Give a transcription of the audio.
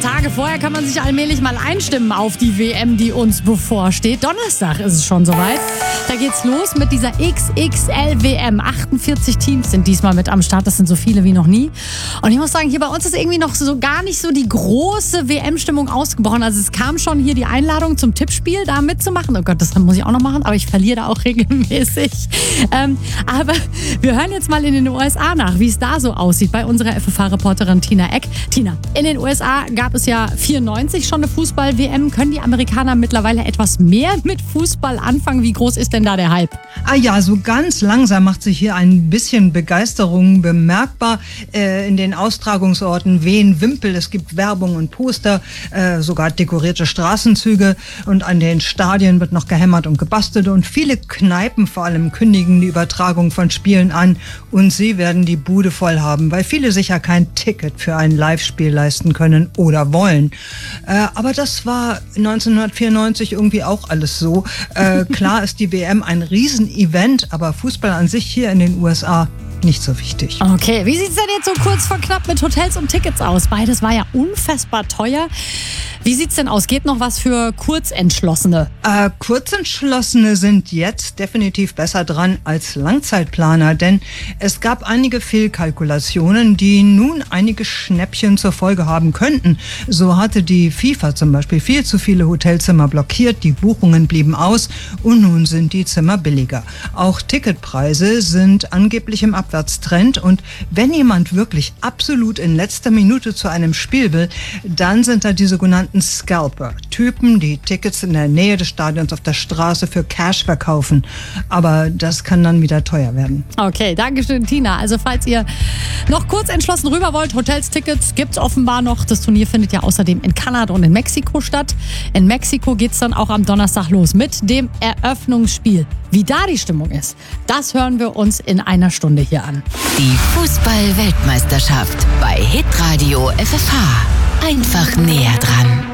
Tage vorher kann man sich allmählich mal einstimmen auf die WM, die uns bevorsteht. Donnerstag ist es schon soweit. Da geht's los mit dieser XXL-WM. 48 Teams sind diesmal mit am Start. Das sind so viele wie noch nie. Und ich muss sagen, hier bei uns ist irgendwie noch so gar nicht so die große WM-Stimmung ausgebrochen. Also es kam schon hier die Einladung zum Tippspiel, da mitzumachen. Oh Gott, das muss ich auch noch machen, aber ich verliere da auch regelmäßig. Aber wir hören jetzt mal in den USA nach, wie es da so aussieht bei unserer FFH-Reporterin Tina Eck. Tina, in den USA gab es ja 94 schon eine Fußball-WM. Können die Amerikaner mittlerweile etwas mehr mit Fußball anfangen? Wie groß ist denn da der Hype? Ja, so ganz langsam macht sich hier ein bisschen Begeisterung bemerkbar. In den Austragungsorten wehen Wimpel, es gibt Werbung und Poster, sogar dekorierte Straßenzüge, und an den Stadien wird noch gehämmert und gebastelt, und viele Kneipen vor allem kündigen die Übertragung von Spielen an, und sie werden die Bude voll haben, weil viele sicher kein Ticket für ein Live-Spiel leisten können oder wollen. Aber das war 1994 irgendwie auch alles so. Klar ist die WM ein Riesenevent, aber Fußball an sich hier in den USA nicht so wichtig. Okay, wie sieht es denn jetzt so kurz vor knapp mit Hotels und Tickets aus? Beides war ja unfassbar teuer. Wie sieht's denn aus? Geht noch was für Kurzentschlossene? Kurzentschlossene sind jetzt definitiv besser dran als Langzeitplaner, denn es gab einige Fehlkalkulationen, die nun einige Schnäppchen zur Folge haben könnten. So hatte die FIFA zum Beispiel viel zu viele Hotelzimmer blockiert, die Buchungen blieben aus und nun sind die Zimmer billiger. Auch Ticketpreise sind angeblich im Abwärtstrend, und wenn jemand wirklich absolut in letzter Minute zu einem Spiel will, dann sind da die sogenannten Scalper, Typen, die Tickets in der Nähe des Stadions auf der Straße für Cash verkaufen. Aber das kann dann wieder teuer werden. Okay, danke schön, Tina. Also falls ihr noch kurz entschlossen rüber wollt, Hotels, Tickets gibt's offenbar noch. Das Turnier findet ja außerdem in Kanada und in Mexiko statt. In Mexiko geht's dann auch am Donnerstag los mit dem Eröffnungsspiel. Wie da die Stimmung ist, das hören wir uns in einer Stunde hier an. Die Fußball-Weltmeisterschaft bei Hitradio FFH. Einfach näher dran.